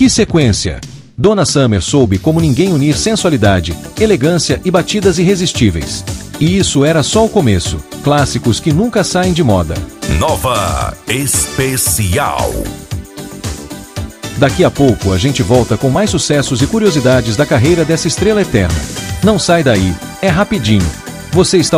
Que sequência! Donna Summer soube como ninguém unir sensualidade, elegância e batidas irresistíveis. E isso era só o começo. Clássicos que nunca saem de moda. Nova Especial. Daqui a pouco a gente volta com mais sucessos e curiosidades da carreira dessa estrela eterna. Não sai daí, é rapidinho. Você está